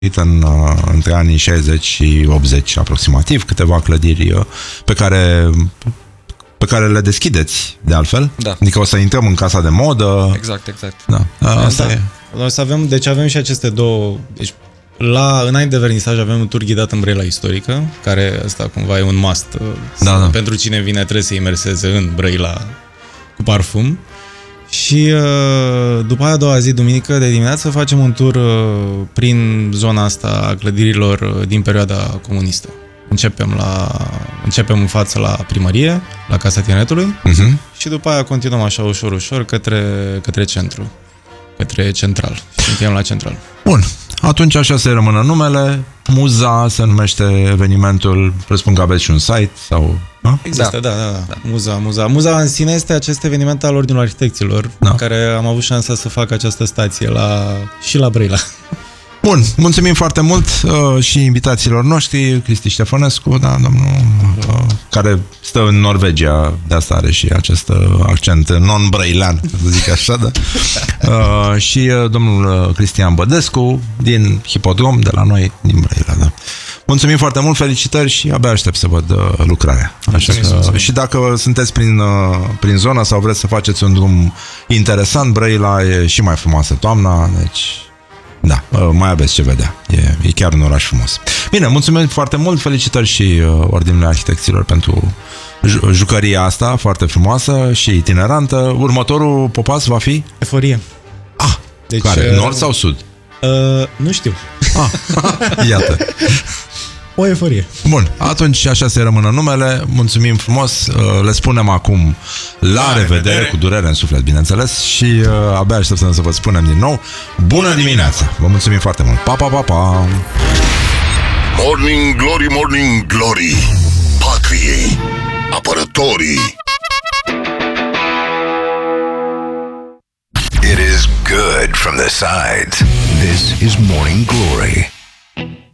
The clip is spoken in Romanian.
între anii 60 și 80 aproximativ, câteva clădiri pe care le deschideți, de altfel. Da. Adică o să intrăm în casa de modă. Exact. Da. Asta e. O să avem, deci avem și aceste două. Deci, înainte de vernisaj avem un tur ghidat în Brăila istorică, care ăsta cumva e un must. Pentru cine vine trebuie să imerseze în Brăila cu parfum. Și după aia a doua zi, duminică de dimineață, facem un prin zona asta a clădirilor din perioada comunistă. Începem în față la primărie, la Casa Tineretului, și după aia continuăm așa ușor către centru, către central. Și suntem la central. Bun, atunci așa se rămână numele. Muza se numește evenimentul. Presupun că aveți și un site sau... Da? Există, da. Muza în sine este acest eveniment al Ordinului Arhitecților, în care am avut șansa să fac această stație și la Brăila. Bun, mulțumim foarte mult și invitațiilor noștri, Cristi Ștefănescu, da, domnul, care stă în Norvegia, de asta are și acest accent non-brăilean, să zic așa, da? Și domnul Cristian Bădescu, din Hipodrom, de la noi, din Brăila, da. Mulțumim foarte mult, felicitări și abia aștept să văd lucrarea. Așa că, și dacă sunteți prin zonă sau vreți să faceți un drum interesant, Brăila e și mai frumoasă toamna, deci... Da, mai aveți ce vedea. E chiar un oraș frumos. Bine, mulțumim foarte mult, felicitări și Ordinului Arhitecților pentru jucăria asta foarte frumoasă și itinerantă. Următorul popas va fi? Eforie. Deci, care? Nord sau sud? Nu știu. Iată. O eforie. Bun, atunci așa se rămână numele. Mulțumim frumos. Le spunem acum la revedere, cu durere în suflet, bineînțeles. Și abia așteptăm să vă spunem din nou bună dimineața. Vă mulțumim foarte mult. Pa, pa, pa, pa. Morning Glory, Morning Glory, patriei apărătorii. It is good from the sides. This is Morning Glory.